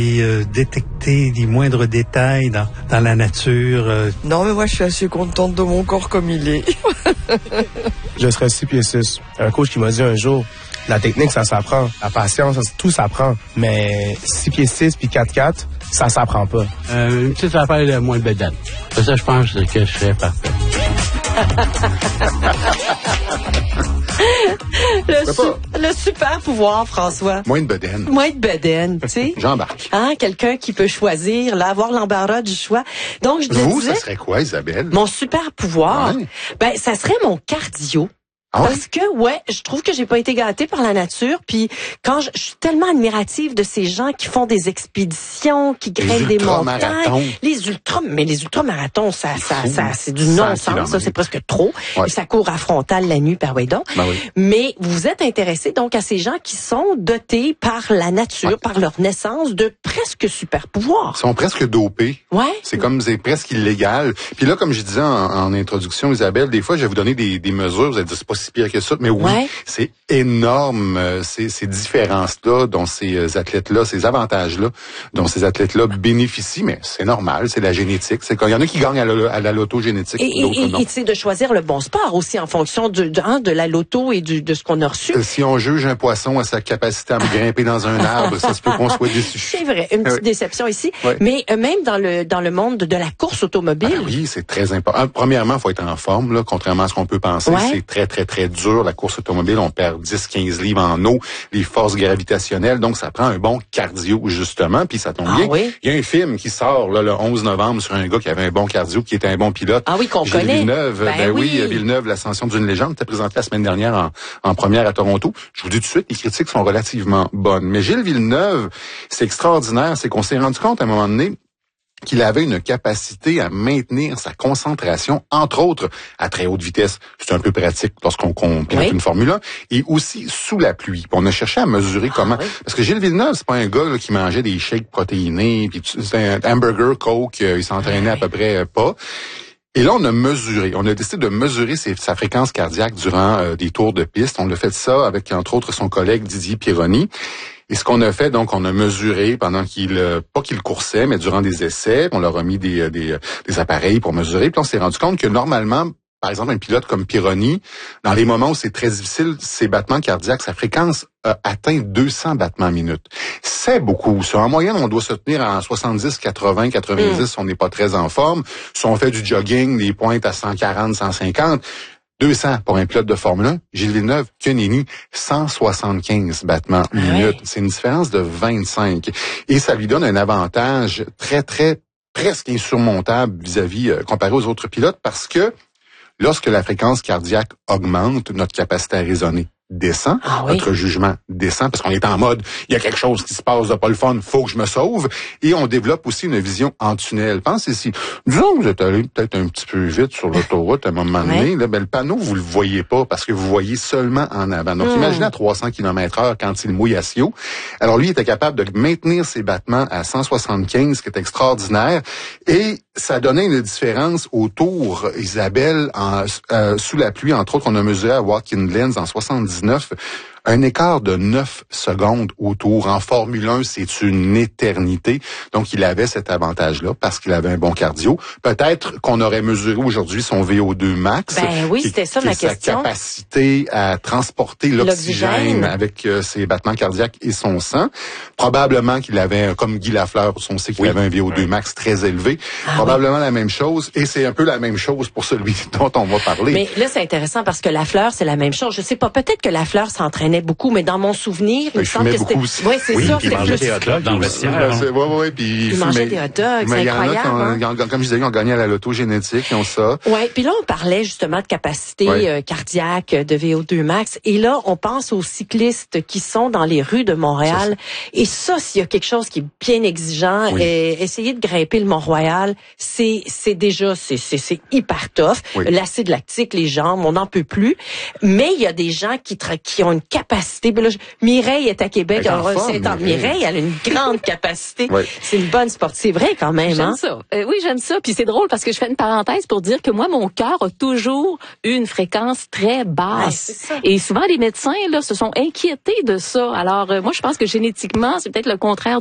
Et détecter les moindres détails dans la nature. Non, mais moi, je suis assez contente de mon corps comme il est. Je serais 6 pieds 6. Un coach qui m'a dit un jour, la technique, ça s'apprend. La patience, tout s'apprend. Mais 6 pieds 6 puis 4-4, ça s'apprend pas. Une petite affaire de moins de bédane. Ça, je pense que je serais parfait. Le super pouvoir, François. Moins de bedaine. Moins de bedaine, tu sais. J'embarque. Hein, quelqu'un qui peut choisir, là, avoir l'embarras du choix. Donc, je disais, ça serait quoi, Isabelle? mon super pouvoir, Ouais. ça serait mon cardio. Ah ouais? Parce que, je trouve que j'ai pas été gâtée par la nature. Puis quand je suis tellement admirative de ces gens qui font des expéditions, qui grimpent des montagnes. Les ultramarathons, ça, c'est du non-sens. Ça, c'est presque trop. Ouais. Et ça court à frontal la nuit, par donc. Ben oui. Mais vous êtes intéressé donc à ces gens qui sont dotés par la nature, par leur naissance, de presque super pouvoirs. Ils sont presque dopés. Ouais. C'est presque illégal. Puis là, comme je disais en introduction, Isabelle, des fois, je vais vous donner des mesures. Vous allez dire, c'est pas si pire que ça. Mais oui, c'est énorme, ces différences-là dont ces athlètes-là, ces avantages-là dont ces athlètes-là bénéficient. Mais c'est normal, c'est la génétique. C'est quand il y en a qui gagnent à la loto génétique, d'autres non. Et c'est de choisir le bon sport aussi en fonction de la loto et de ce qu'on a reçu. Si on juge un poisson à sa capacité à me grimper dans un arbre, ça se peut qu'on soit déçu. C'est vrai, une petite déception ici. Ouais. Mais même dans le monde de la course automobile. Ah oui, c'est très important. Premièrement, il faut être en forme, là, contrairement à ce qu'on peut penser. Ouais. C'est très, très, très dur. La course automobile, on perd 10-15 livres en eau, les forces gravitationnelles. Donc, ça prend un bon cardio, justement. Puis ça tombe bien. Oui? Il y a un film qui sort là, le 11 novembre sur un gars qui avait un bon cardio, qui était un bon pilote. Ah oui, qu'on Gilles connaît. Villeneuve. Villeneuve, l'ascension d'une légende, était présenté la semaine dernière en première à Toronto. Je vous dis tout de suite, les critiques sont relativement bonnes. Mais Gilles Villeneuve, c'est extraordinaire. C'est qu'on s'est rendu compte à un moment donné qu'il avait une capacité à maintenir sa concentration, entre autres, à très haute vitesse. C'est un peu pratique lorsqu'on pilote une Formule 1. Et aussi sous la pluie. Puis on a cherché à mesurer comment. Oui. Parce que Gilles Villeneuve, c'est pas un gars là, qui mangeait des shakes protéinés, puis c'est un hamburger, Coke, il s'entraînait à peu près pas. Et là, on a décidé de mesurer sa fréquence cardiaque durant des tours de piste. On a fait ça avec, entre autres, son collègue Didier Pironi. Et ce qu'on a fait, donc, on a mesuré pendant pas qu'il coursait, mais durant des essais, on leur a mis des appareils pour mesurer. Puis on s'est rendu compte que normalement, par exemple, un pilote comme Pironi, dans les moments où c'est très difficile, ses battements cardiaques, sa fréquence atteint 200 battements minute. C'est beaucoup. En moyenne, on doit se tenir en 70, 80, 90 si on n'est pas très en forme. Si on fait du jogging, des pointes à 140, 150, 200 pour un pilote de Formule 1. Gilles Villeneuve, que nenni, 175 battements minute. C'est une différence de 25. Et ça lui donne un avantage très, très, presque insurmontable vis-à-vis, comparé aux autres pilotes, parce que lorsque la fréquence cardiaque augmente, notre capacité à raisonner descend, notre jugement descend, parce qu'on est en mode, il y a quelque chose qui se passe de pas le fun, faut que je me sauve, et on développe aussi une vision en tunnel. Pensez ici, disons que vous êtes allé peut-être un petit peu vite sur l'autoroute à un moment donné, là, le panneau, vous le voyez pas, parce que vous voyez seulement en avant. Donc, imaginez à 300 km/h quand il mouille à Sio. Alors, lui, il était capable de maintenir ses battements à 175, ce qui est extraordinaire, et ça donnait une différence autour, Isabelle, sous la pluie, entre autres, on a mesuré à Watkins Glen en 79, un écart de 9 secondes autour. En Formule 1, c'est une éternité. Donc, il avait cet avantage-là parce qu'il avait un bon cardio. Peut-être qu'on aurait mesuré aujourd'hui son VO2 max. Ben oui, c'était ça ma question. Sa capacité à transporter l'oxygène avec ses battements cardiaques et son sang. Probablement qu'il avait, comme Guy Lafleur, on sait qu'il avait un VO2 max très élevé. Probablement la même chose. Et c'est un peu la même chose pour celui dont on va parler. Mais là, c'est intéressant parce que Lafleur, c'est la même chose. Je sais pas, peut-être que Lafleur s'entraînait beaucoup, mais dans mon souvenir, il me semble que c'était... Oui, c'est ça. Puis il mangeait des hot dogs dans le vestiaire. Puis il mangeait des hot dogs, c'est incroyable. Comme je disais, ils ont gagné à la loto génétique, ils ont ça. Oui, puis là, on parlait justement de capacité cardiaque, de VO2 max, et là, on pense aux cyclistes qui sont dans les rues de Montréal, et ça, s'il y a quelque chose qui est bien exigeant, essayer de grimper le Mont-Royal, c'est déjà hyper tough. L'acide lactique, les jambes, on n'en peut plus, mais il y a des gens qui ont une capacité. Là, Mireille est à Québec. Mireille, elle a une grande capacité. C'est une bonne sportive. C'est vrai quand même. J'aime ça. Oui, j'aime ça. Puis c'est drôle parce que je fais une parenthèse pour dire que moi, mon cœur a toujours eu une fréquence très basse. Et souvent, les médecins là se sont inquiétés de ça. Alors, moi, je pense que génétiquement, c'est peut-être le contraire